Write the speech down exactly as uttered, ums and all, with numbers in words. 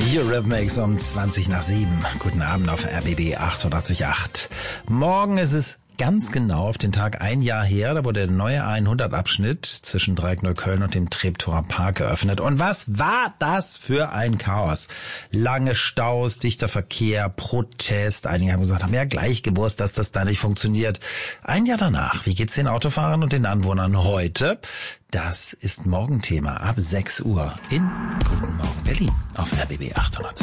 Eurythmics um zwanzig nach sieben. Guten Abend auf R B B achtundachtzig Komma acht. Morgen ist es ganz genau auf den Tag ein Jahr her, da wurde der neue hundert-Abschnitt zwischen Dreieckneukölln und dem Treptower Park eröffnet. Und was war das für ein Chaos? Lange Staus, dichter Verkehr, Protest. Einige haben gesagt, haben ja gleich gewusst, dass das da nicht funktioniert. Ein Jahr danach, wie geht's den Autofahrern und den Anwohnern heute? Das ist Morgenthema ab sechs Uhr in Guten Morgen Berlin auf R B B achtundachtzig.